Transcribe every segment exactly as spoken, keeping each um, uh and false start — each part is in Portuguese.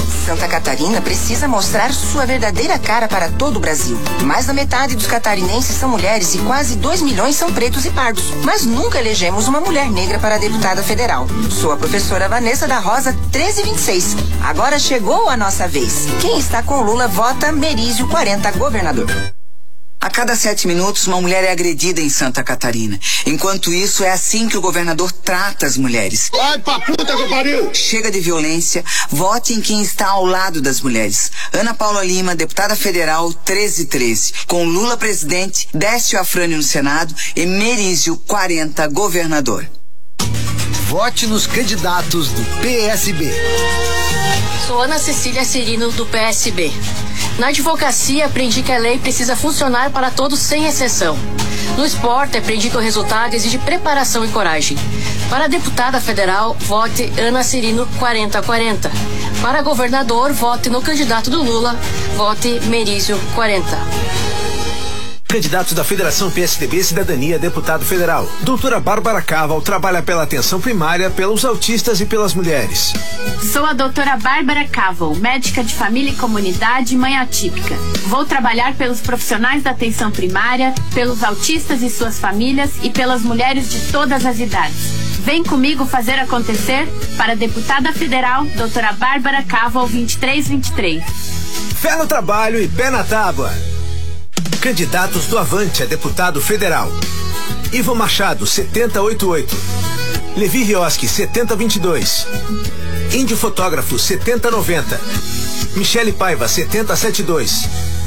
Santa Catarina precisa mostrar sua verdadeira cara para todo o Brasil. Mais da metade dos catarinenses são mulheres e quase dois milhões são pretos e pardos. Mas nunca elegemos uma mulher negra para deputada federal. Sou a professora Vanessa da Rosa treze vinte e seis. Agora chegou a nossa vez. Quem está com Lula vota Merizio quarenta, governador. A cada sete minutos, uma mulher é agredida em Santa Catarina. Enquanto isso, é assim que o governador trata as mulheres. Vai pra puta que pariu! Chega de violência, vote em quem está ao lado das mulheres. Ana Paula Lima, deputada federal, treze treze. Com Lula presidente, Décio Afrânio no Senado e Merizio quarenta, governador. Vote nos candidatos do P S B. Sou Ana Cecília Cirino, do P S B. Na advocacia, aprendi que a lei precisa funcionar para todos sem exceção. No esporte, aprendi que o resultado exige preparação e coragem. Para deputada federal, vote Ana Cirino quarenta quarenta. Para governador, vote no candidato do Lula, vote Merizio quarenta. Candidatos da Federação P S D B Cidadania, deputado federal. Doutora Bárbara Caval trabalha pela atenção primária, pelos autistas e pelas mulheres. Sou a doutora Bárbara Caval, médica de família e comunidade, mãe atípica. Vou trabalhar pelos profissionais da atenção primária, pelos autistas e suas famílias e pelas mulheres de todas as idades. Vem comigo fazer acontecer para a deputada federal, doutora Bárbara Caval vinte e três vinte e três. Fé no trabalho e pé na tábua. Candidatos do Avante a deputado federal. Ivo Machado, setenta oitenta e oito. Levi Rioski, setenta vinte e dois. Índio Fotógrafo, setenta noventa. Michele Paiva, setenta setenta e dois.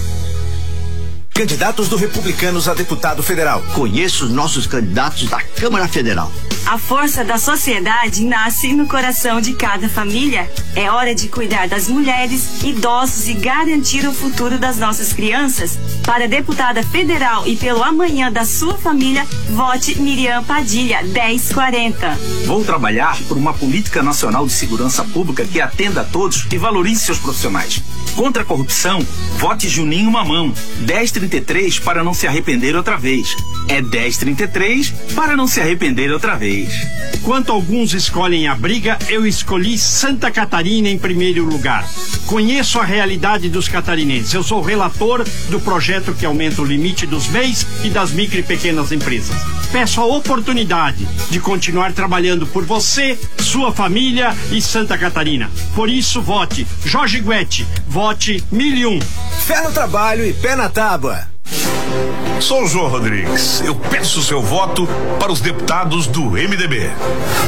Candidatos do Republicanos a deputado federal. Conheço os nossos candidatos da Câmara Federal. A força da sociedade nasce no coração de cada família. É hora de cuidar das mulheres, idosos e garantir o futuro das nossas crianças. Para deputada federal e pelo amanhã da sua família, vote Miriam Padilha, dez quarenta. Vou trabalhar por uma política nacional de segurança pública que atenda a todos e valorize seus profissionais. Contra a corrupção, vote Juninho Mamão, dez trinta e três para não se arrepender outra vez. É dez trinta e três para não se arrepender outra vez. Enquanto alguns escolhem a briga, eu escolhi Santa Catarina em primeiro lugar. Conheço a realidade dos catarinenses. Eu sou relator do projeto que aumenta o limite dos M E Is e das micro e pequenas empresas. Peço a oportunidade de continuar trabalhando por você, sua família e Santa Catarina. Por isso, vote Jorge Guetti, vote mil e um. Fé no trabalho e pé na tábua. Sou o João Rodrigues. Eu peço seu voto para os deputados do M D B.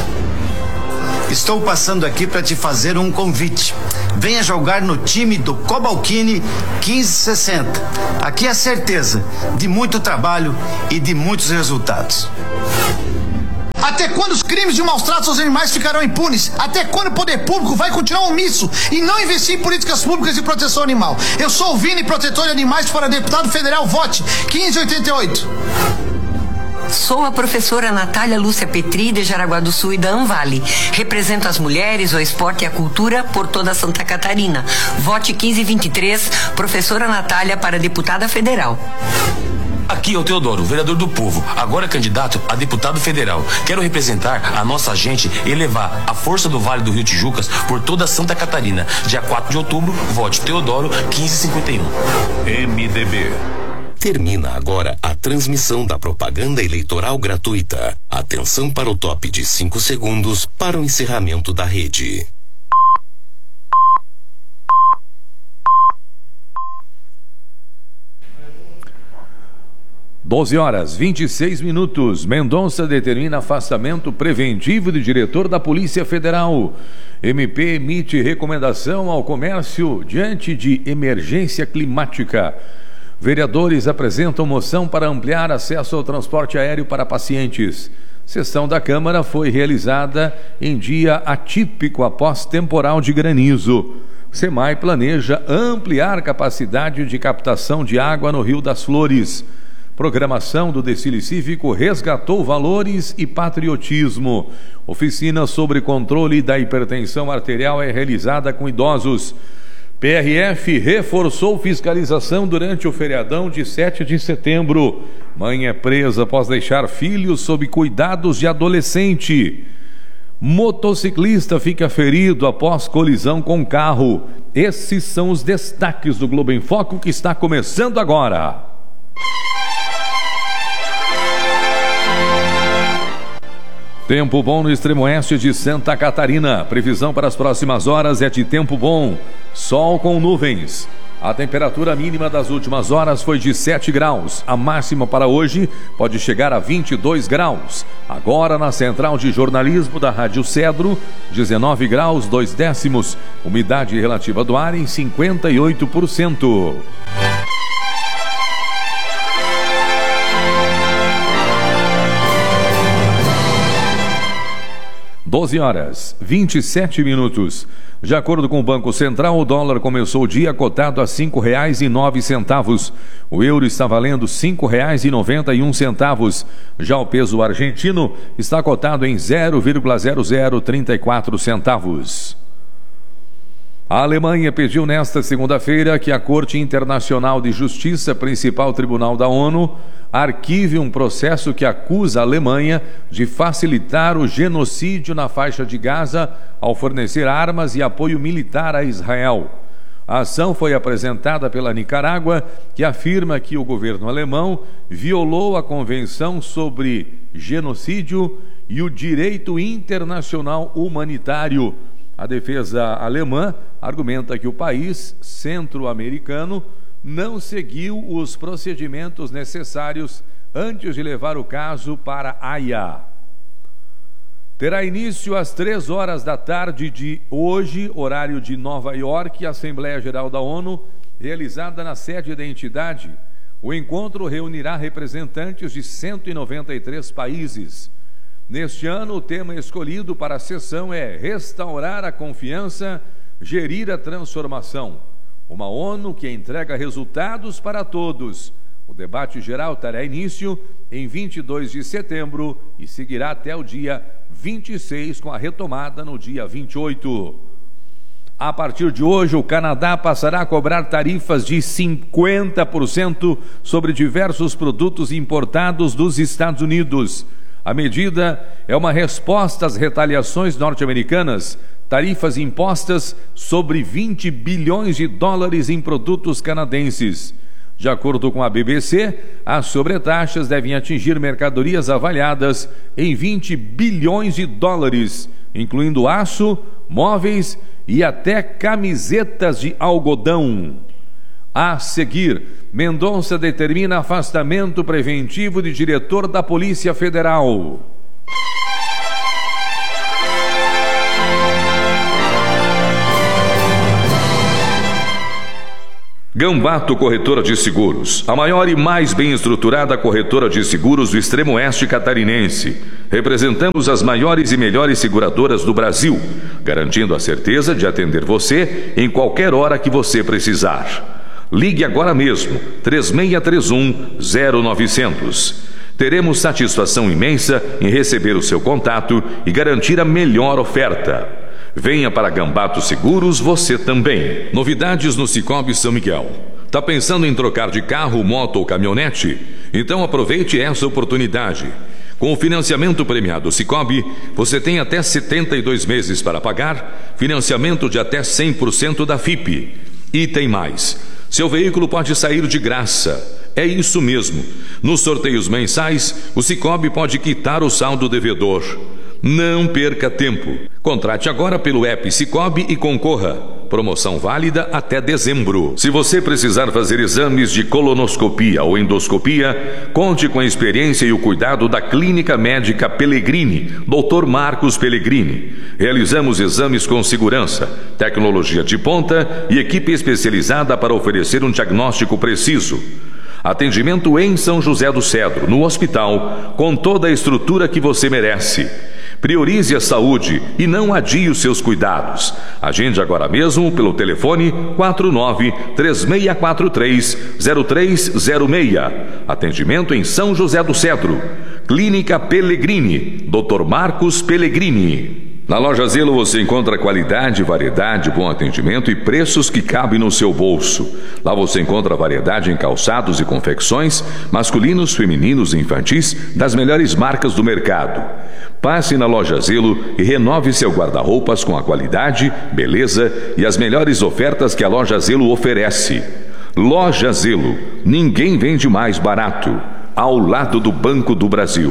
Estou passando aqui para te fazer um convite. Venha jogar no time do Cobalcini quinze sessenta. Aqui é a certeza de muito trabalho e de muitos resultados. Até quando os crimes de maus tratos aos animais ficarão impunes? Até quando o poder público vai continuar omisso e não investir em políticas públicas de proteção animal? Eu sou o Vini, protetor de animais, para deputado federal, vote quinze oitenta e oito. Sou a professora Natália Lúcia Petri, de Jaraguá do Sul e da Anvale. Represento as mulheres, o esporte e a cultura por toda Santa Catarina. Vote quinze vinte e três, professora Natália, para deputada federal. Aqui é o Teodoro, vereador do povo, agora candidato a deputado federal. Quero representar a nossa gente e levar a força do Vale do Rio Tijucas por toda Santa Catarina. Dia quatro de outubro, vote Teodoro quinze cinquenta e um. M D B. Termina agora a transmissão da propaganda eleitoral gratuita. Atenção para o top de cinco segundos para o encerramento da rede. doze horas, vinte e seis minutos. Mendonça determina afastamento preventivo do diretor da Polícia Federal. M P emite recomendação ao comércio diante de emergência climática. Vereadores apresentam moção para ampliar acesso ao transporte aéreo para pacientes. Sessão da Câmara foi realizada em dia atípico após temporal de granizo. SEMAI planeja ampliar capacidade de captação de água no Rio das Flores. Programação do desfile cívico resgatou valores e patriotismo. Oficina sobre controle da hipertensão arterial é realizada com idosos. P R F reforçou fiscalização durante o feriadão de sete de setembro. Mãe é presa após deixar filhos sob cuidados de adolescente. Motociclista fica ferido após colisão com carro. Esses são os destaques do Globo em Foco, que está começando agora. Tempo bom no extremo oeste de Santa Catarina. Previsão para as próximas horas é de tempo bom. Sol com nuvens. A temperatura mínima das últimas horas foi de sete graus. A máxima para hoje pode chegar a vinte e dois graus. Agora na central de jornalismo da Rádio Cedro, dezenove graus, dois décimos. Umidade relativa do ar em cinquenta e oito por cento. doze horas, vinte e sete minutos. De acordo com o Banco Central, o dólar começou o dia cotado a cinco reais e nove centavos. O euro está valendo cinco reais e noventa e um centavos. Já o peso argentino está cotado em zero vírgula zero zero trinta e quatro centavos. A Alemanha pediu nesta segunda-feira que a Corte Internacional de Justiça, principal tribunal da ONU, arquive um processo que acusa a Alemanha de facilitar o genocídio na faixa de Gaza ao fornecer armas e apoio militar a Israel. A ação foi apresentada pela Nicarágua, que afirma que o governo alemão violou a Convenção sobre Genocídio e o direito internacional humanitário. A defesa alemã argumenta que o país centro-americano não seguiu os procedimentos necessários antes de levar o caso para a Haia. Terá início às três horas da tarde de hoje, horário de Nova York, a Assembleia Geral da ONU, realizada na sede da entidade. O encontro reunirá representantes de cento e noventa e três países. Neste ano, o tema escolhido para a sessão é Restaurar a Confiança, Gerir a Transformação. Uma ONU que entrega resultados para todos. O debate geral terá início em vinte e dois de setembro e seguirá até o dia vinte e seis, com a retomada no dia vinte e oito. A partir de hoje, o Canadá passará a cobrar tarifas de cinquenta por cento sobre diversos produtos importados dos Estados Unidos. A medida é uma resposta às retaliações norte-americanas, tarifas impostas sobre vinte bilhões de dólares em produtos canadenses. De acordo com a B B C, as sobretaxas devem atingir mercadorias avaliadas em vinte bilhões de dólares, incluindo aço, móveis e até camisetas de algodão. A seguir, Mendonça determina afastamento preventivo de diretor da Polícia Federal. Gambato Corretora de Seguros, a maior e mais bem estruturada corretora de seguros do extremo oeste catarinense. Representamos as maiores e melhores seguradoras do Brasil, garantindo a certeza de atender você em qualquer hora que você precisar. Ligue agora mesmo, três seis três um, zero nove zero zero. Teremos satisfação imensa em receber o seu contato e garantir a melhor oferta. Venha para Gambato Seguros você também. Novidades no Cicobi São Miguel. Tá pensando em trocar de carro, moto ou caminhonete? Então aproveite essa oportunidade. Com o financiamento premiado Cicobi, você tem até setenta e dois meses para pagar, financiamento de até cem por cento da F I P. E tem mais. Seu veículo pode sair de graça. É isso mesmo. Nos sorteios mensais, o Cicobi pode quitar o saldo devedor. Não perca tempo. Contrate agora pelo app Cicobi e concorra. Promoção válida até dezembro. Se você precisar fazer exames de colonoscopia ou endoscopia, conte com a experiência e o cuidado da Clínica Médica Pellegrini, doutor Marcos Pellegrini. Realizamos exames com segurança, tecnologia de ponta e equipe especializada para oferecer um diagnóstico preciso. Atendimento em São José do Cedro, no hospital, com toda a estrutura que você merece. Priorize a saúde e não adie os seus cuidados. Agende agora mesmo pelo telefone quatro nove três seis quatro três zero três zero seis. Atendimento em São José do Cedro. Clínica Pellegrini, doutor Marcos Pellegrini. Na Loja Zelo você encontra qualidade, variedade, bom atendimento e preços que cabem no seu bolso. Lá você encontra variedade em calçados e confecções, masculinos, femininos e infantis, das melhores marcas do mercado. Passe na Loja Zelo e renove seu guarda-roupas com a qualidade, beleza e as melhores ofertas que a Loja Zelo oferece. Loja Zelo, ninguém vende mais barato. Ao lado do Banco do Brasil.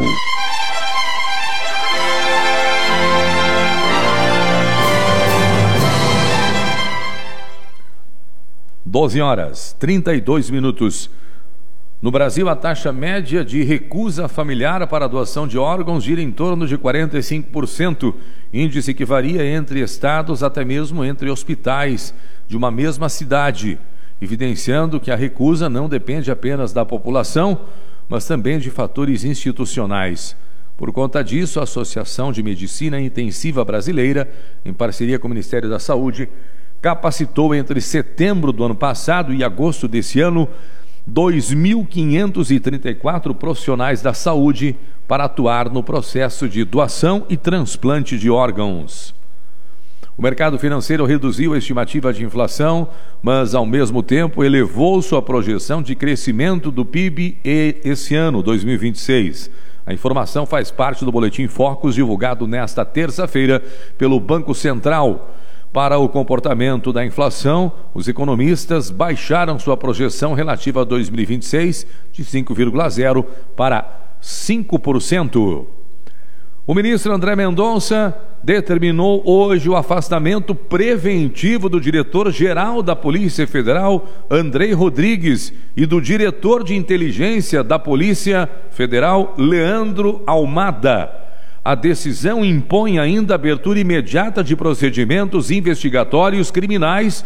doze horas, trinta e dois minutos. No Brasil, a taxa média de recusa familiar para a doação de órgãos gira em torno de quarenta e cinco por cento, índice que varia entre estados, até mesmo entre hospitais de uma mesma cidade, evidenciando que a recusa não depende apenas da população, mas também de fatores institucionais. Por conta disso, a Associação de Medicina Intensiva Brasileira, em parceria com o Ministério da Saúde, capacitou entre setembro do ano passado e agosto desse ano dois mil quinhentos e trinta e quatro profissionais da saúde para atuar no processo de doação e transplante de órgãos. O mercado financeiro reduziu a estimativa de inflação, mas ao mesmo tempo elevou sua projeção de crescimento do P I B esse ano, dois mil e vinte e seis. A informação faz parte do Boletim Focus divulgado nesta terça-feira pelo Banco Central. Para o comportamento da inflação, os economistas baixaram sua projeção relativa a dois mil e vinte e seis de cinco vírgula zero por cento para cinco por cento. O ministro André Mendonça determinou hoje o afastamento preventivo do diretor-geral da Polícia Federal, Andrei Rodrigues, e do diretor de inteligência da Polícia Federal, Leandro Almada. A decisão impõe ainda a abertura imediata de procedimentos investigatórios criminais,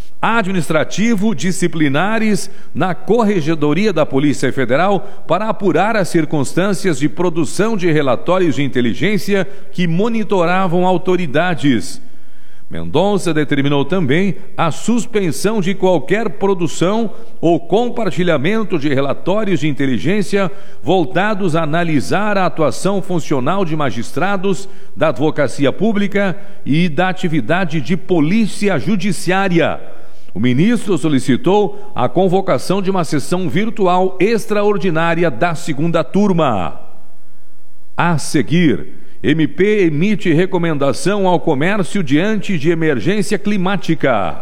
administrativo-disciplinares na Corregedoria da Polícia Federal para apurar as circunstâncias de produção de relatórios de inteligência que monitoravam autoridades. Mendonça determinou também a suspensão de qualquer produção ou compartilhamento de relatórios de inteligência voltados a analisar a atuação funcional de magistrados, da advocacia pública e da atividade de polícia judiciária. O ministro solicitou a convocação de uma sessão virtual extraordinária da segunda turma. A seguir, M P emite recomendação ao comércio diante de emergência climática.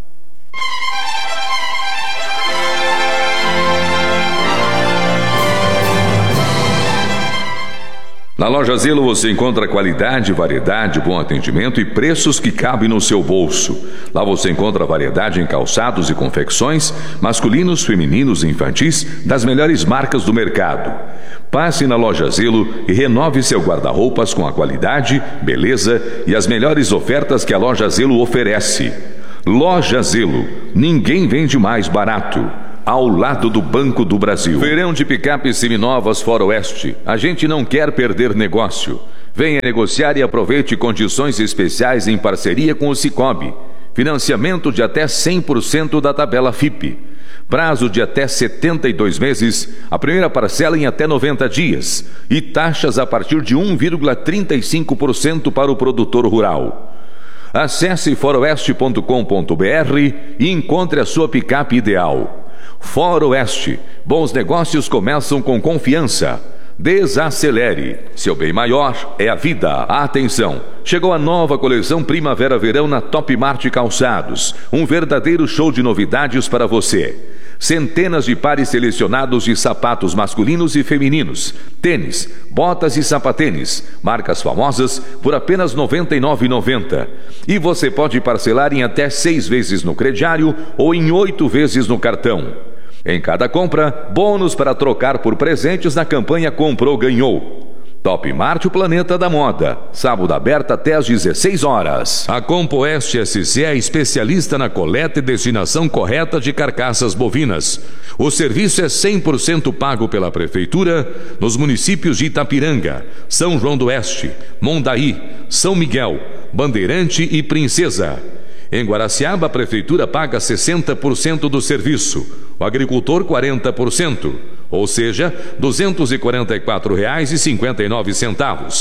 Na Loja Zelo você encontra qualidade, variedade, bom atendimento e preços que cabem no seu bolso. Lá você encontra variedade em calçados e confecções, masculinos, femininos e infantis, das melhores marcas do mercado. Passe na Loja Zelo e renove seu guarda-roupas com a qualidade, beleza e as melhores ofertas que a Loja Zelo oferece. Loja Zelo, ninguém vende mais barato. Ao lado do Banco do Brasil. Feirão de picapes seminovas Foroeste. A gente não quer perder negócio. Venha negociar e aproveite condições especiais em parceria com o Cicobi. Financiamento de até cem por cento da tabela F I P. Prazo de até setenta e dois meses, a primeira parcela em até noventa dias. E taxas a partir de um vírgula trinta e cinco por cento para o produtor rural. Acesse foroeste ponto com ponto br e encontre a sua picape ideal. Foroeste, bons negócios começam com confiança. Desacelere, seu bem maior é a vida. Atenção, chegou a nova coleção Primavera-Verão na Top Mart Calçados. Um verdadeiro show de novidades para você. Centenas de pares selecionados de sapatos masculinos e femininos, tênis, botas e sapatênis, marcas famosas por apenas noventa e nove reais e noventa centavos. E você pode parcelar em até seis vezes no crediário ou em oito vezes no cartão. Em cada compra, bônus para trocar por presentes na campanha Comprou Ganhou. Top Mart, o planeta da moda. Sábado aberta até às dezesseis horas. A Compoeste S C é especialista na coleta e destinação correta de carcaças bovinas. O serviço é cem por cento pago pela Prefeitura nos municípios de Itapiranga, São João do Oeste, Mondaí, São Miguel, Bandeirante e Princesa. Em Guaraciaba, a Prefeitura paga sessenta por cento do serviço, o agricultor quarenta por cento, ou seja, duzentos e quarenta e quatro reais e cinquenta e nove centavos.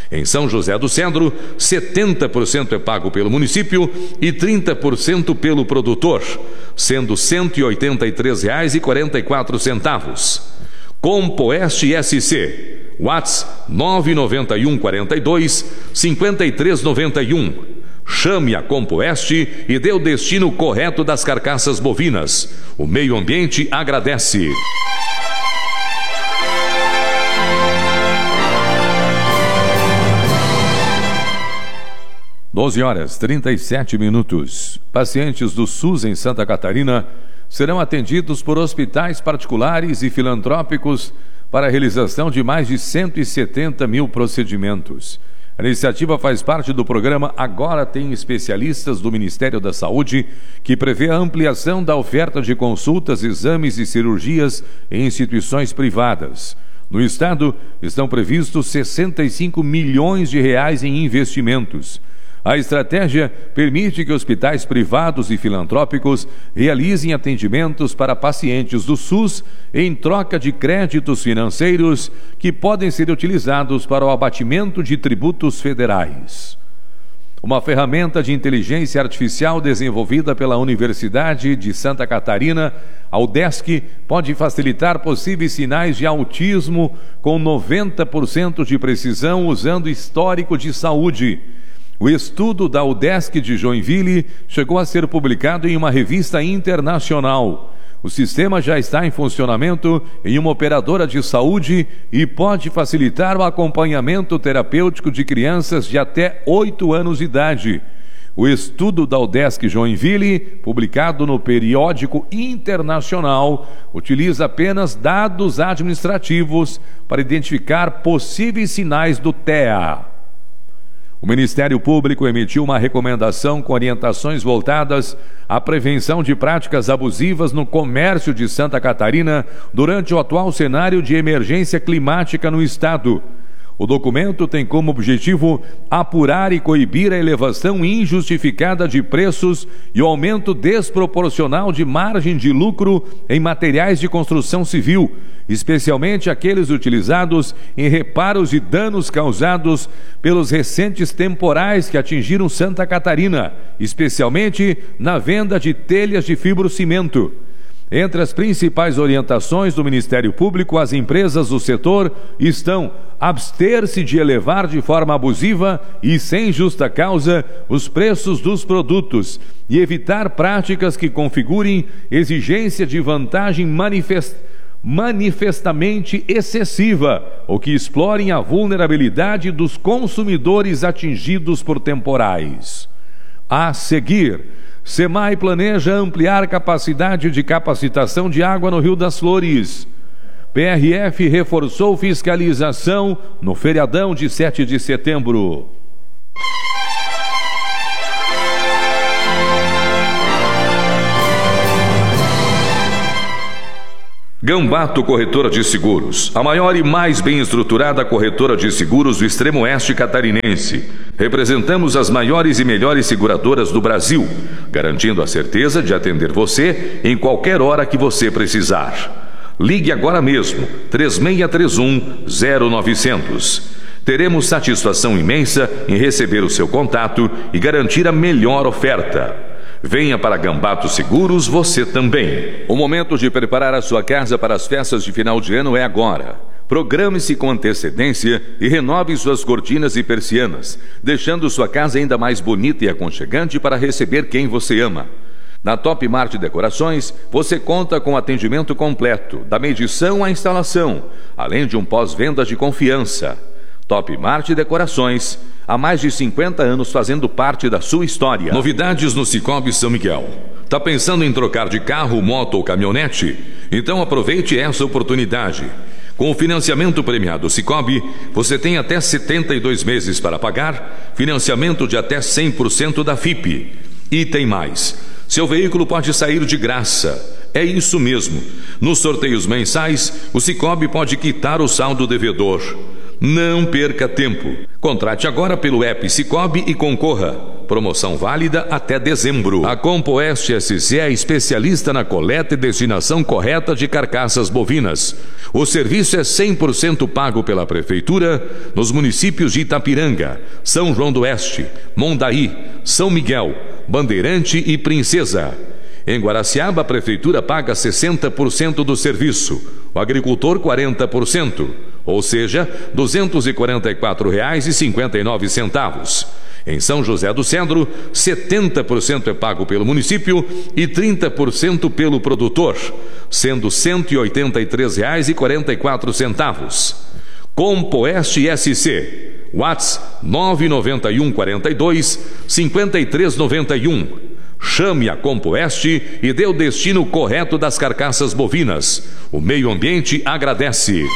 Em São José do Cedro, setenta por cento é pago pelo município e trinta por cento pelo produtor, sendo cento e oitenta e três reais e quarenta e quatro centavos. Compoeste S C, WhatsApp nove nove um quatro dois cinco três nove um. Chame a Compoeste e dê o destino correto das carcaças bovinas. O meio ambiente agradece. doze horas, trinta e sete minutos. Pacientes do SUS em Santa Catarina serão atendidos por hospitais particulares e filantrópicos para a realização de mais de cento e setenta mil procedimentos. A iniciativa faz parte do programa Agora Tem Especialistas do Ministério da Saúde, que prevê a ampliação da oferta de consultas, exames e cirurgias em instituições privadas. No estado, estão previstos sessenta e cinco milhões de reais em investimentos. A estratégia permite que hospitais privados e filantrópicos realizem atendimentos para pacientes do SUS em troca de créditos financeiros que podem ser utilizados para o abatimento de tributos federais. Uma ferramenta de inteligência artificial desenvolvida pela Universidade de Santa Catarina, a UDESC, pode facilitar possíveis sinais de autismo com noventa por cento de precisão usando histórico de saúde. O estudo da UDESC de Joinville chegou a ser publicado em uma revista internacional. O sistema já está em funcionamento em uma operadora de saúde e pode facilitar o acompanhamento terapêutico de crianças de até oito anos de idade. O estudo da UDESC Joinville, publicado no periódico internacional, utiliza apenas dados administrativos para identificar possíveis sinais do T E A. O Ministério Público emitiu uma recomendação com orientações voltadas à prevenção de práticas abusivas no comércio de Santa Catarina durante o atual cenário de emergência climática no estado. O documento tem como objetivo apurar e coibir a elevação injustificada de preços e o aumento desproporcional de margem de lucro em materiais de construção civil, especialmente aqueles utilizados em reparos de danos causados pelos recentes temporais que atingiram Santa Catarina, especialmente na venda de telhas de fibrocimento. Entre as principais orientações do Ministério Público às empresas do setor estão abster-se de elevar de forma abusiva e sem justa causa os preços dos produtos e evitar práticas que configurem exigência de vantagem manifest... manifestamente excessiva ou que explorem a vulnerabilidade dos consumidores atingidos por temporais. A seguir, SEMAI planeja ampliar capacidade de capacitação de água no Rio das Flores. P R F reforçou fiscalização no feriadão de sete de setembro. Gambato Corretora de Seguros, a maior e mais bem estruturada corretora de seguros do extremo oeste catarinense. Representamos as maiores e melhores seguradoras do Brasil, garantindo a certeza de atender você em qualquer hora que você precisar. Ligue agora mesmo, três seis três um, zero nove zero zero. Teremos satisfação imensa em receber o seu contato e garantir a melhor oferta. Venha para Gambato Seguros você também. O momento de preparar a sua casa para as festas de final de ano é agora. Programe-se com antecedência e renove suas cortinas e persianas, deixando sua casa ainda mais bonita e aconchegante para receber quem você ama. Na Top Mart Decorações, você conta com atendimento completo, da medição à instalação, além de um pós-venda de confiança. Top Mart Decorações, há mais de cinquenta anos fazendo parte da sua história. Novidades no Cicobi São Miguel. Tá pensando em trocar de carro, moto ou caminhonete? Então aproveite essa oportunidade. Com o financiamento premiado Cicobi, você tem até setenta e dois meses para pagar, financiamento de até cem por cento da F I P. E tem mais. Seu veículo pode sair de graça. É isso mesmo. Nos sorteios mensais, o Cicobi pode quitar o saldo devedor. Não perca tempo. Contrate agora pelo app Cicobi e concorra. Promoção válida até dezembro. A Compoeste S C é especialista na coleta e destinação correta de carcaças bovinas. O serviço é cem por cento pago pela Prefeitura nos municípios de Itapiranga, São João do Oeste, Mondaí, São Miguel, Bandeirante e Princesa. Em Guaraciaba, a Prefeitura paga sessenta por cento do serviço, o agricultor quarenta por cento, ou seja, duzentos e quarenta e quatro reais e cinquenta e nove centavos. Em São José do Cedro, setenta por cento é pago pelo município e trinta por cento pelo produtor, sendo cento e oitenta e três reais e quarenta e quatro centavos. Compoeste S C, WhatsApp nove nove um quatro dois cinco três nove um. Chame a Compoeste e dê o destino correto das carcaças bovinas. O meio ambiente agradece.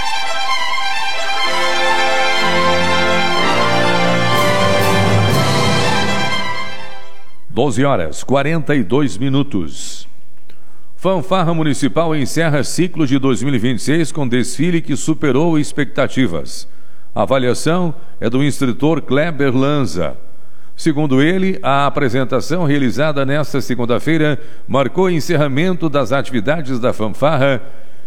doze horas, quarenta e dois minutos. Fanfarra Municipal encerra ciclo de dois mil e vinte e seis com desfile que superou expectativas. A avaliação é do instrutor Kleber Lanza. Segundo ele, a apresentação realizada nesta segunda-feira marcou o encerramento das atividades da fanfarra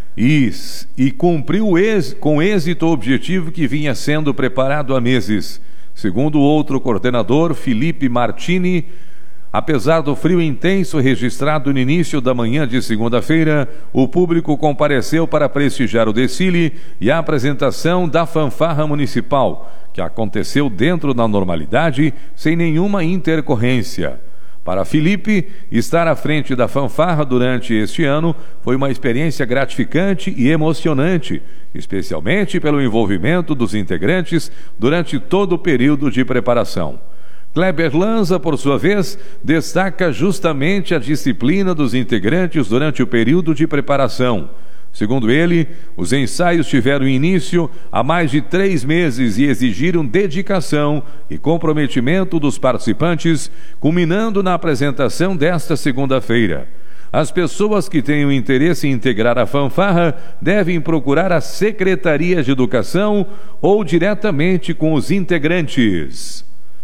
e, e cumpriu ex, com êxito o objetivo que vinha sendo preparado há meses. Segundo o outro coordenador, Felipe Martini, apesar do frio intenso registrado no início da manhã de segunda-feira, o público compareceu para prestigiar o desfile e a apresentação da fanfarra municipal, que aconteceu dentro da normalidade, sem nenhuma intercorrência. Para Felipe, estar à frente da fanfarra durante este ano foi uma experiência gratificante e emocionante, especialmente pelo envolvimento dos integrantes durante todo o período de preparação. Kleber Lanza, por sua vez, destaca justamente a disciplina dos integrantes durante o período de preparação. Segundo ele, os ensaios tiveram início há mais de três meses e exigiram dedicação e comprometimento dos participantes, culminando na apresentação desta segunda-feira. As pessoas que tenham interesse em integrar a fanfarra devem procurar a Secretaria de Educação ou diretamente com os integrantes.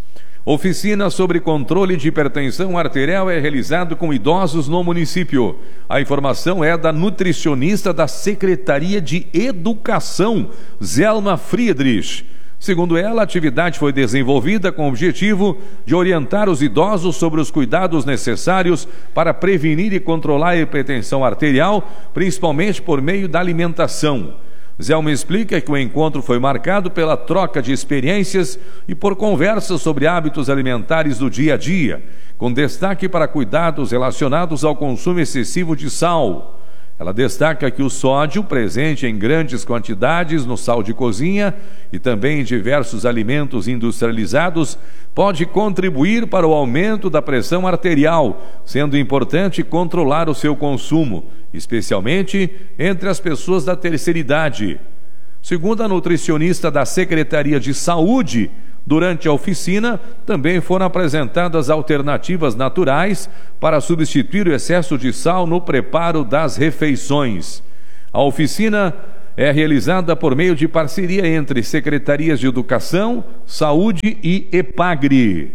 Oficina sobre controle de hipertensão arterial é realizado com idosos no município. A informação é da nutricionista da Secretaria de Educação, Zelma Friedrich. Segundo ela, a atividade foi desenvolvida com o objetivo de orientar os idosos sobre os cuidados necessários para prevenir e controlar a hipertensão arterial, principalmente por meio da alimentação. Zelma explica que o encontro foi marcado pela troca de experiências e por conversas sobre hábitos alimentares do dia a dia, com destaque para cuidados relacionados ao consumo excessivo de sal. Ela destaca que o sódio, presente em grandes quantidades no sal de cozinha e também em diversos alimentos industrializados, pode contribuir para o aumento da pressão arterial, sendo importante controlar o seu consumo, especialmente entre as pessoas da terceira idade. Segundo a nutricionista da Secretaria de Saúde, durante a oficina também foram apresentadas alternativas naturais para substituir o excesso de sal no preparo das refeições. A oficina é realizada por meio de parceria entre Secretarias de Educação, Saúde e EPAGRE.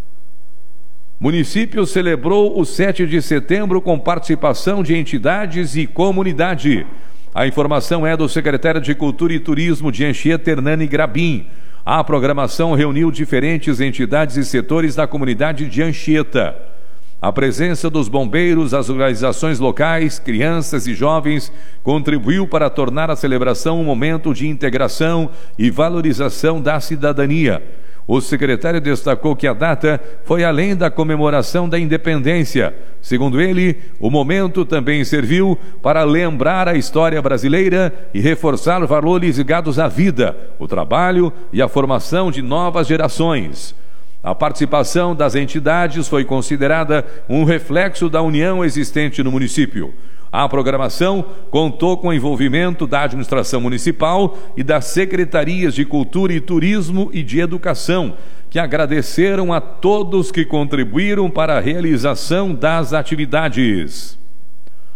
Município celebrou o sete de setembro com participação de entidades e comunidade. A informação é do secretário de Cultura e Turismo de Anchieta, Hernani Grabin. A programação reuniu diferentes entidades e setores da comunidade de Anchieta. A presença dos bombeiros, as organizações locais, crianças e jovens contribuiu para tornar a celebração um momento de integração e valorização da cidadania. O secretário destacou que a data foi além da comemoração da independência. Segundo ele, o momento também serviu para lembrar a história brasileira e reforçar valores ligados à vida, o trabalho e a formação de novas gerações. A participação das entidades foi considerada um reflexo da união existente no município. A programação contou com o envolvimento da administração municipal e das secretarias de Cultura e Turismo e de Educação, que agradeceram a todos que contribuíram para a realização das atividades.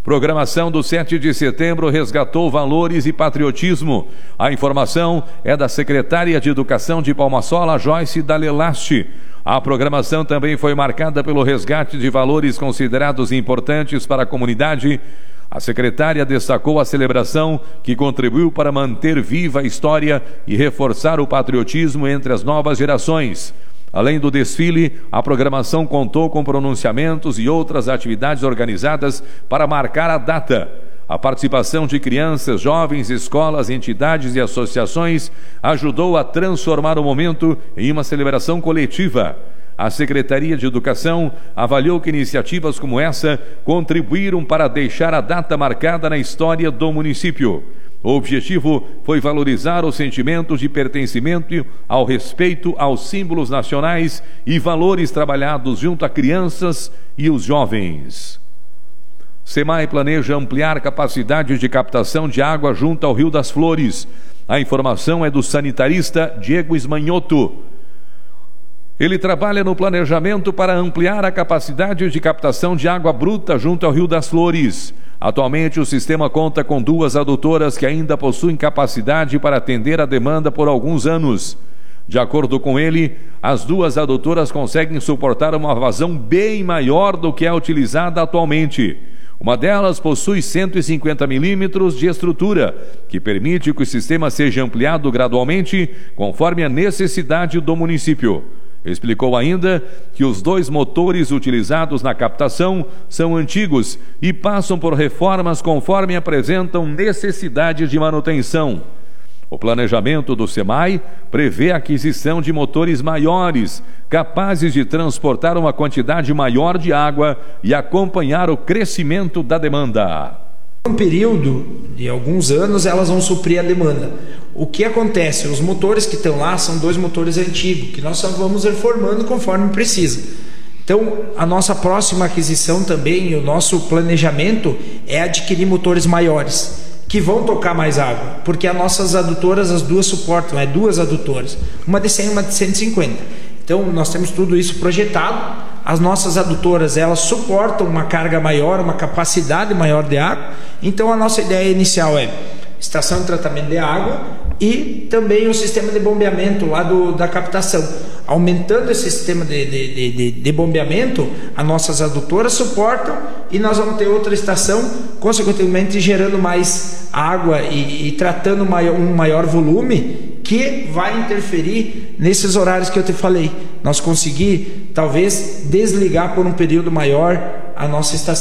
Programação do sete de setembro resgatou valores e patriotismo. A informação é da secretária de Educação de Palmasola, Joyce Dalelaste. A programação também foi marcada pelo resgate de valores considerados importantes para a comunidade. A secretária destacou a celebração que contribuiu para manter viva a história e reforçar o patriotismo entre as novas gerações. Além do desfile, a programação contou com pronunciamentos e outras atividades organizadas para marcar a data. A participação de crianças, jovens, escolas, entidades e associações ajudou a transformar o momento em uma celebração coletiva. A Secretaria de Educação avaliou que iniciativas como essa contribuíram para deixar a data marcada na história do município. O objetivo foi valorizar os sentimentos de pertencimento ao respeito aos símbolos nacionais e valores trabalhados junto a crianças e os jovens. SEMAI planeja ampliar capacidade de captação de água junto ao Rio das Flores. A informação é do sanitarista Diego Ismanhoto. Ele trabalha no planejamento para ampliar a capacidade de captação de água bruta junto ao Rio das Flores. Atualmente, o sistema conta com duas adutoras que ainda possuem capacidade para atender a demanda por alguns anos. De acordo com ele, as duas adutoras conseguem suportar uma vazão bem maior do que é utilizada atualmente. Uma delas possui cento e cinquenta milímetros de estrutura, que permite que o sistema seja ampliado gradualmente conforme a necessidade do município. Explicou ainda que os dois motores utilizados na captação são antigos e passam por reformas conforme apresentam necessidade de manutenção. O planejamento do SEMAI prevê a aquisição de motores maiores, capazes de transportar uma quantidade maior de água e acompanhar o crescimento da demanda. Um período de alguns anos elas vão suprir a demanda. O que acontece? Os motores que estão lá são dois motores antigos, que nós só vamos reformando conforme precisa. Então, a nossa próxima aquisição também, o nosso planejamento é adquirir motores maiores, que vão tocar mais água, porque as nossas adutoras, as duas suportam, é duas adutoras, uma de cem e uma de cento e cinquenta. Então, nós temos tudo isso projetado. As nossas adutoras, elas suportam uma carga maior, uma capacidade maior de água. Então, a nossa ideia inicial é estação de tratamento de água e também o sistema de bombeamento lá do, da captação. Aumentando esse sistema de, de, de, de bombeamento, as nossas adutoras suportam e nós vamos ter outra estação, consequentemente gerando mais água e, e tratando maior, um maior volume, que vai interferir nesses horários que eu te falei. Nós conseguir, talvez, desligar por um período maior a nossa estação.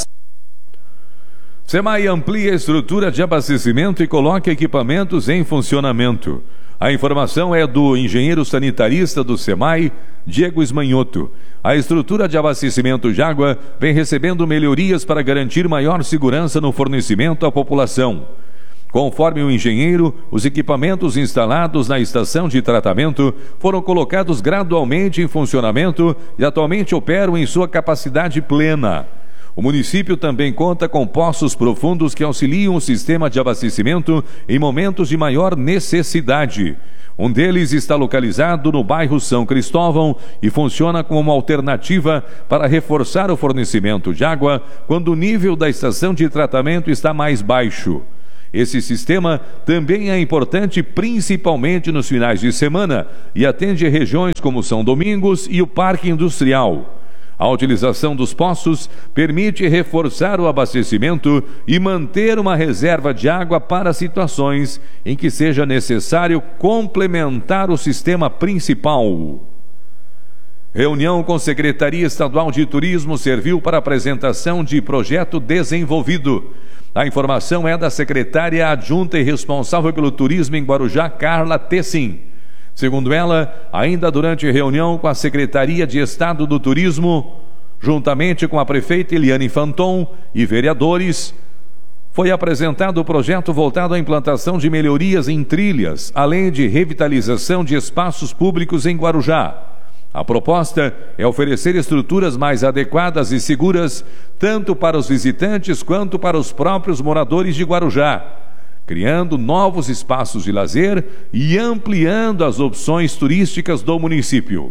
SEMAI amplia a estrutura de abastecimento e coloca equipamentos em funcionamento. A informação é do engenheiro sanitarista do SEMAI, Diego Ismanhoto. A estrutura de abastecimento de água vem recebendo melhorias para garantir maior segurança no fornecimento à população. Conforme o engenheiro, os equipamentos instalados na estação de tratamento foram colocados gradualmente em funcionamento e atualmente operam em sua capacidade plena. O município também conta com poços profundos que auxiliam o sistema de abastecimento em momentos de maior necessidade. Um deles está localizado no bairro São Cristóvão e funciona como uma alternativa para reforçar o fornecimento de água quando o nível da estação de tratamento está mais baixo. Esse sistema também é importante principalmente nos finais de semana e atende regiões como São Domingos e o Parque Industrial. A utilização dos poços permite reforçar o abastecimento e manter uma reserva de água para situações em que seja necessário complementar o sistema principal. Reunião com Secretaria Estadual de Turismo serviu para apresentação de projeto desenvolvido. A informação é da secretária adjunta e responsável pelo turismo em Guarujá, Carla Tessin. Segundo ela, ainda durante reunião com a Secretaria de Estado do Turismo, juntamente com a prefeita Eliane Fanton e vereadores, foi apresentado o projeto voltado à implantação de melhorias em trilhas, além de revitalização de espaços públicos em Guarujá. A proposta é oferecer estruturas mais adequadas e seguras, tanto para os visitantes quanto para os próprios moradores de Guarujá, criando novos espaços de lazer e ampliando as opções turísticas do município.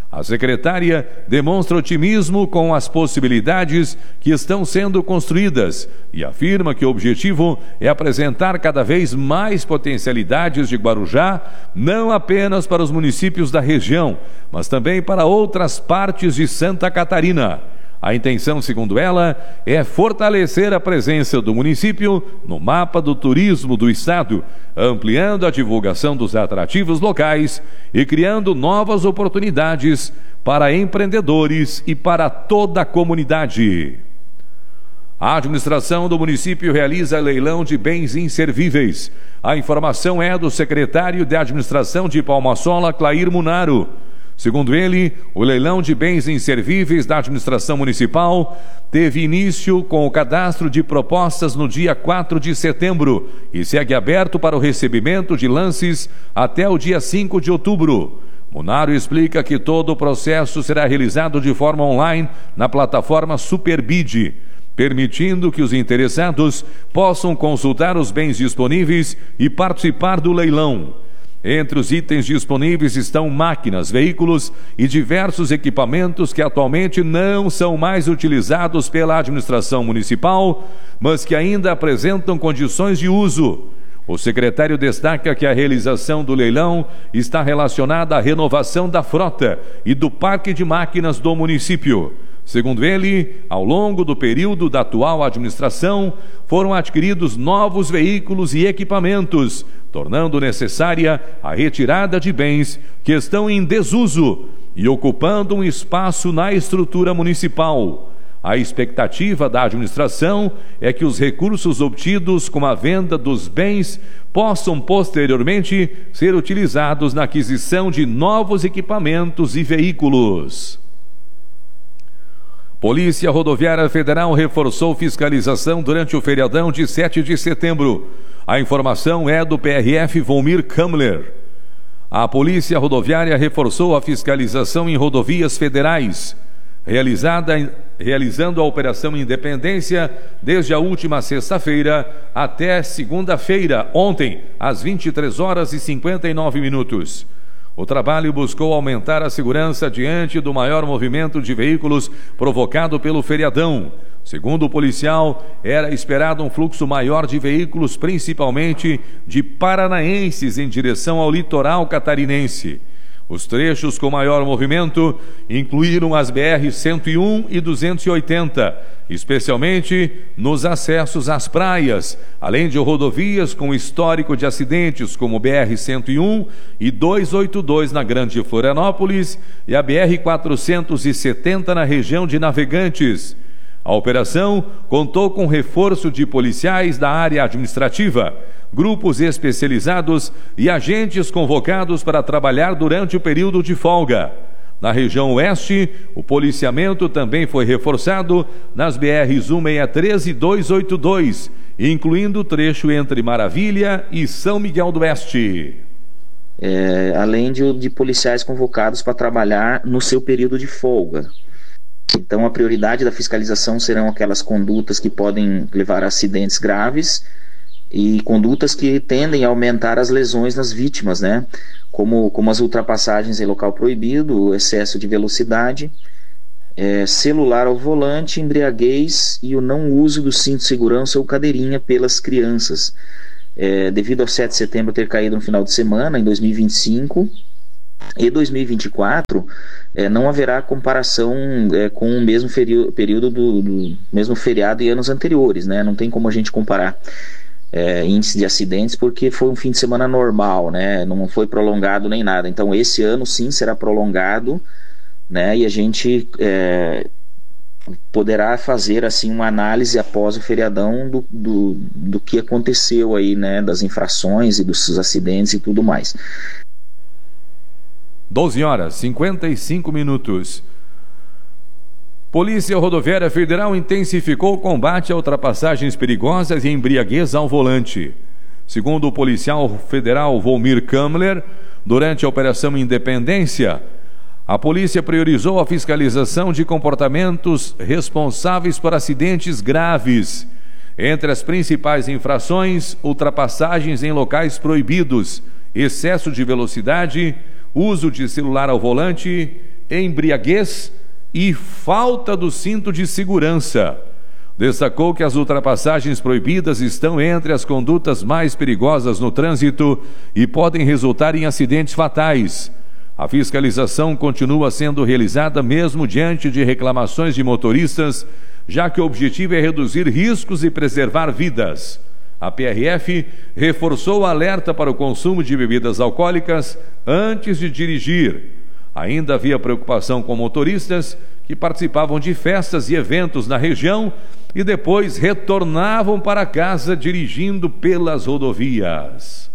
A secretária demonstra otimismo com as possibilidades que estão sendo construídas e afirma que o objetivo é apresentar cada vez mais potencialidades de Guarujá, não apenas para os municípios da região, mas também para outras partes de Santa Catarina. A intenção, segundo ela, é fortalecer a presença do município no mapa do turismo do estado, ampliando a divulgação dos atrativos locais e criando novas oportunidades para empreendedores e para toda a comunidade. A administração do município realiza leilão de bens inservíveis. A informação é do secretário de administração de Palma-Sola, Clair Munaro. Segundo ele, o leilão de bens inservíveis da administração municipal teve início com o cadastro de propostas no dia quatro de setembro e segue aberto para o recebimento de lances até o dia cinco de outubro. Munaro explica que todo o processo será realizado de forma online na plataforma Superbid, permitindo que os interessados possam consultar os bens disponíveis e participar do leilão. Entre os itens disponíveis estão máquinas, veículos e diversos equipamentos que atualmente não são mais utilizados pela administração municipal, mas que ainda apresentam condições de uso. O secretário destaca que a realização do leilão está relacionada à renovação da frota e do parque de máquinas do município. Segundo ele, ao longo do período da atual administração, foram adquiridos novos veículos e equipamentos, tornando necessária a retirada de bens que estão em desuso e ocupando um espaço na estrutura municipal. A expectativa da administração é que os recursos obtidos com a venda dos bens possam posteriormente ser utilizados na aquisição de novos equipamentos e veículos. Polícia Rodoviária Federal reforçou fiscalização durante o feriadão de sete de setembro. A informação é do P R F Volmir Kammler. A Polícia Rodoviária reforçou a fiscalização em rodovias federais, realizada, realizando a Operação Independência desde a última sexta-feira até segunda-feira, ontem, às vinte e três horas e cinquenta e nove minutos. O trabalho buscou aumentar a segurança diante do maior movimento de veículos provocado pelo feriadão. Segundo o policial, era esperado um fluxo maior de veículos, principalmente de paranaenses em direção ao litoral catarinense. Os trechos com maior movimento incluíram as B R cento e um e duzentos e oitenta, especialmente nos acessos às praias, além de rodovias com histórico de acidentes como B R cento e um e duzentos e oitenta e dois na Grande Florianópolis e a B R quatrocentos e setenta na região de Navegantes. A operação contou com reforço de policiais da área administrativa, grupos especializados e agentes convocados para trabalhar durante o período de folga. Na região oeste, o policiamento também foi reforçado nas B Rs cento e sessenta e três e duzentos e oitenta e dois, incluindo o trecho entre Maravilha e São Miguel do Oeste. É, além de, de policiais convocados para trabalhar no seu período de folga. Então, a prioridade da fiscalização serão aquelas condutas que podem levar a acidentes graves e condutas que tendem a aumentar as lesões nas vítimas, né? Como, como as ultrapassagens em local proibido, o excesso de velocidade, é, celular ao volante, embriaguez e o não uso do cinto de segurança ou cadeirinha pelas crianças. É, devido ao sete de setembro ter caído no final de semana, em dois mil e vinte e cinco e dois mil e vinte e quatro, é, não haverá comparação é, com o mesmo período do, do mesmo feriado e anos anteriores, né? Não tem como a gente comparar É, índice de acidentes, porque foi um fim de semana normal, né? Não foi prolongado nem nada. Então esse ano sim será prolongado, né? E a gente é, poderá fazer assim uma análise após o feriadão do, do, do que aconteceu aí, né? Das infrações e dos acidentes e tudo mais. doze horas e cinquenta e cinco minutos. Polícia Rodoviária Federal intensificou o combate a ultrapassagens perigosas e embriaguez ao volante. Segundo o policial federal Volmir Kammler, durante a Operação Independência, a polícia priorizou a fiscalização de comportamentos responsáveis por acidentes graves. Entre as principais infrações, ultrapassagens em locais proibidos, excesso de velocidade, uso de celular ao volante, embriaguez e falta do cinto de segurança. Destacou que as ultrapassagens proibidas estão entre as condutas mais perigosas no trânsito e podem resultar em acidentes fatais. A fiscalização continua sendo realizada mesmo diante de reclamações de motoristas, já que o objetivo é reduzir riscos e preservar vidas. A P R F reforçou o alerta para o consumo de bebidas alcoólicas antes de dirigir. Ainda havia preocupação com motoristas que participavam de festas e eventos na região e depois retornavam para casa dirigindo pelas rodovias.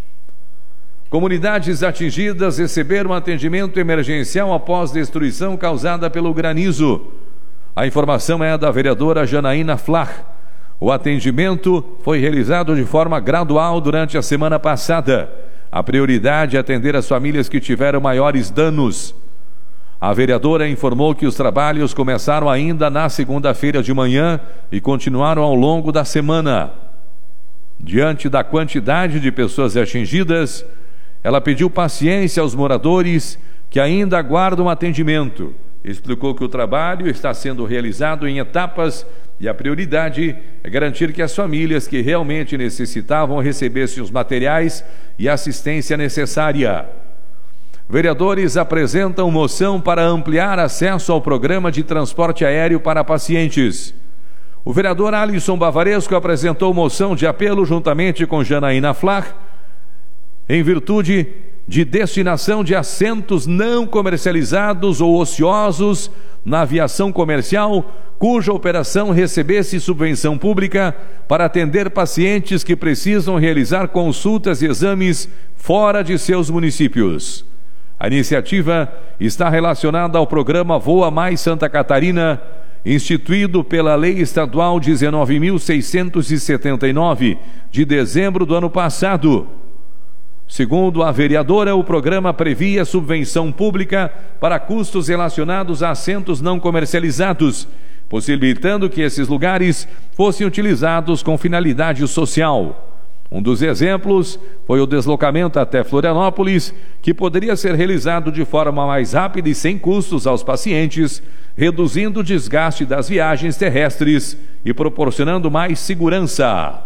Comunidades atingidas receberam atendimento emergencial após destruição causada pelo granizo. A informação é da vereadora Janaína Flach. O atendimento foi realizado de forma gradual durante a semana passada. A prioridade é atender as famílias que tiveram maiores danos. A vereadora informou que os trabalhos começaram ainda na segunda-feira de manhã e continuaram ao longo da semana. Diante da quantidade de pessoas atingidas, ela pediu paciência aos moradores que ainda aguardam atendimento. Explicou que o trabalho está sendo realizado em etapas e a prioridade é garantir que as famílias que realmente necessitavam recebessem os materiais e assistência necessária. Vereadores apresentam moção para ampliar acesso ao programa de transporte aéreo para pacientes. O vereador Alisson Bavaresco apresentou moção de apelo juntamente com Janaína Flach em virtude de destinação de assentos não comercializados ou ociosos na aviação comercial, cuja operação recebesse subvenção pública para atender pacientes que precisam realizar consultas e exames fora de seus municípios. A iniciativa está relacionada ao programa Voa Mais Santa Catarina, instituído pela Lei Estadual dezenove mil seiscentos e setenta e nove, de dezembro do ano passado. Segundo a vereadora, o programa previa subvenção pública para custos relacionados a assentos não comercializados, possibilitando que esses lugares fossem utilizados com finalidade social. Um dos exemplos foi o deslocamento até Florianópolis, que poderia ser realizado de forma mais rápida e sem custos aos pacientes, reduzindo o desgaste das viagens terrestres e proporcionando mais segurança.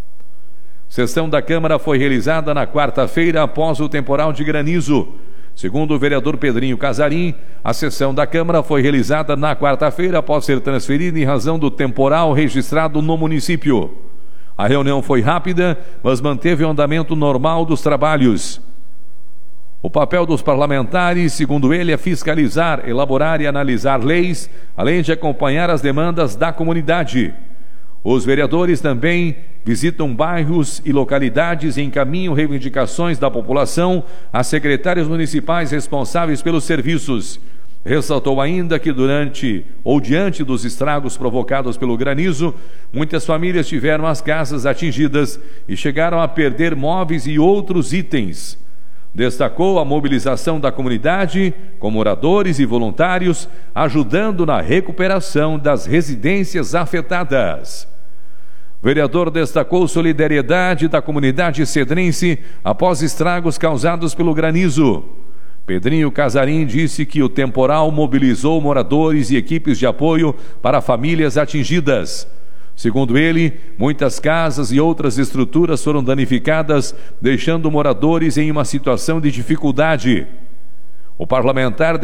Sessão da Câmara foi realizada na quarta-feira após o temporal de granizo. Segundo o vereador Pedrinho Casarim, a sessão da Câmara foi realizada na quarta-feira após ser transferida em razão do temporal registrado no município. A reunião foi rápida, mas manteve o andamento normal dos trabalhos. O papel dos parlamentares, segundo ele, é fiscalizar, elaborar e analisar leis, além de acompanhar as demandas da comunidade. Os vereadores também visitam bairros e localidades e encaminham reivindicações da população a secretários municipais responsáveis pelos serviços. Ressaltou ainda que durante ou diante dos estragos provocados pelo granizo, muitas famílias tiveram as casas atingidas e chegaram a perder móveis e outros itens. Destacou a mobilização da comunidade, com moradores e voluntários, ajudando na recuperação das residências afetadas. O vereador destacou solidariedade da comunidade cedrense após estragos causados pelo granizo. Pedrinho Casarim disse que o temporal mobilizou moradores e equipes de apoio para famílias atingidas. Segundo ele, muitas casas e outras estruturas foram danificadas, deixando moradores em uma situação de dificuldade. O parlamentar